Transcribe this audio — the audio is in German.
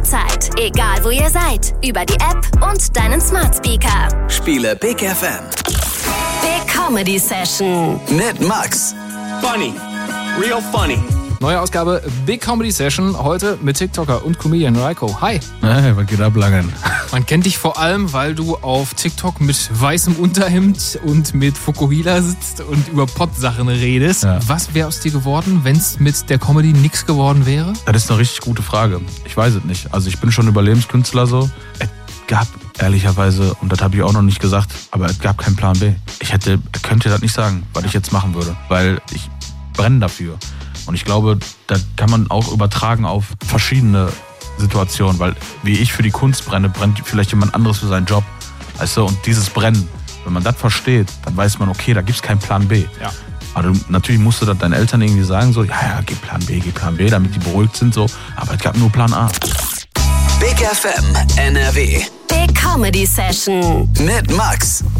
jederzeit, egal wo ihr seid, über die App und deinen Smart Speaker. Spiele Big FM. Big Comedy Session Mit Max. Funny. Real funny. Neue Ausgabe Big Comedy Session, heute mit TikToker und Comedian Raiko. Hi. Hey, was geht ab, Langen? Man kennt dich vor allem, weil du auf TikTok mit weißem Unterhemd und mit Fukuhila sitzt und über Pott-Sachen redest. Ja. Was wäre aus dir geworden, wenn es mit der Comedy nichts geworden wäre? Das ist eine richtig gute Frage. Ich weiß es nicht. Also ich bin schon Überlebenskünstler so. Es gab ehrlicherweise, und das habe ich auch noch nicht gesagt, aber es gab keinen Plan B. Ich könnte das nicht sagen, was ich jetzt machen würde, weil ich brenne dafür. Und ich glaube, da kann man auch übertragen auf verschiedene Situationen, weil wie ich für die Kunst brenne, brennt vielleicht jemand anderes für seinen Job. Weißt du? Und dieses Brennen, wenn man das versteht, dann weiß man, okay, da gibt es keinen Plan B. Ja. Aber natürlich musst du das deinen Eltern irgendwie sagen, so, ja, gib Plan B, damit die beruhigt sind, so. Aber es gab nur Plan A. Big FM NRW. Big Comedy Session Mit Max.